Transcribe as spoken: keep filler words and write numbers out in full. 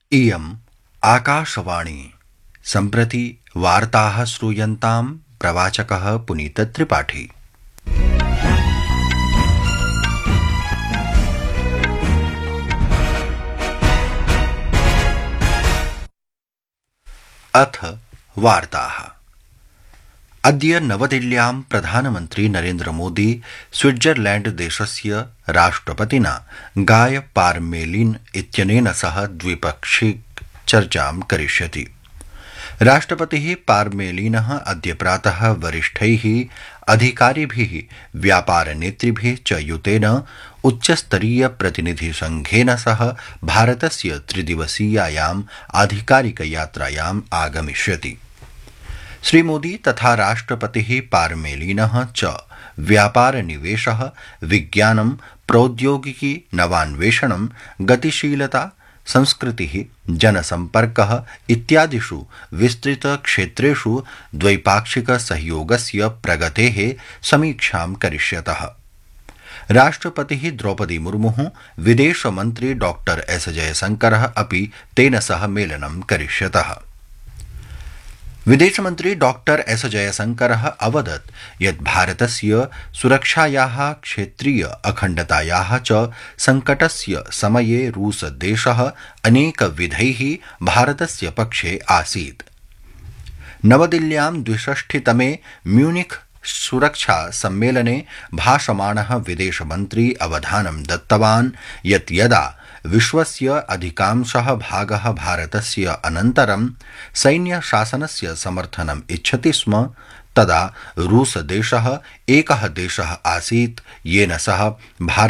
इयम् आकाशवाणी। सम्प्रति वार्ताः श्रूयन्तां प्रवाचकः पुनीतत्रिपाठी। अथ वार्ताः। अद्य नवदिल्ल्यां प्रधानमन्त्री नरेन्द्रमोदी स्विट्जरलैण्ड देशस्य राष्ट्रपतिना गाय पार्मेलिन इत्यनेन सह द्विपक्षीय चर्चां करिष्यति। राष्ट्रपतिः पार्मेलिनः अद्य प्रातः वरिष्ठैः अधिकारिभिः व्यापारनेतृभिः च युतेन उच्चस्तरीय प्रतिनिधिसंघेन सह भारतस्य त्रिदिवसीयायाम् आधिकारिकयात्रायाम् आगमिष्यति। श्रीमोदी तथा राष्ट्रपतिः पार्मेलिनः च व्यापार निवेशः, विज्ञानं, प्रौद्योगिकी, नवान्वेषणं, गतिशीलता, संस्कृतिः, जनसम्पर्कः इत्यादिषु विस्तृतक्षेत्रेषु द्वैपाक्षिक सहयोगस्य प्रगतेः समीक्षां करिष्यतः। राष्ट्रपतिः द्रौपदी मुर्मुः, विदेशमन्त्री डॉक्टर एस जयशंकरः अपि तेन सह मेलनं करिष्यतः। विदेशमन्त्री डॉक्टर एस जयशंकरः अवदत् यत् भारतस्य सुरक्षायाः, क्षेत्रीय अखण्डतायाः च संकटस्य समये रूसदेशः अनेकविधैः भारतस्य पक्षे आसीत्। नवदिल्ल्यां द्विषष्टितमे म्यूनिख सुरक्षा सम्मेलने भाषमाणः विदेशमन्त्री अवधानं दत्तवान् यत् यदा विश्वस्य अधिकांशः भागः भारतस्य अनन्तरं सैन्यशासनस्य समर्थनम् इच्छति स्म तदा रूसदेशः एकः देशः आसीत् येन सह भारत